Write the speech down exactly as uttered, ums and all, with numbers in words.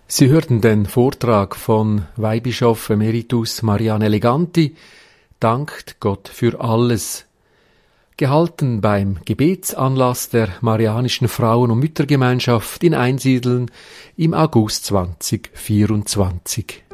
Sie hörten den Vortrag von Weihbischof Emeritus Mariano Eleganti, Dankt Gott für alles, gehalten beim Gebetsanlass der Marianischen Frauen- und Müttergemeinschaft in Einsiedeln im August zwanzig vierundzwanzig.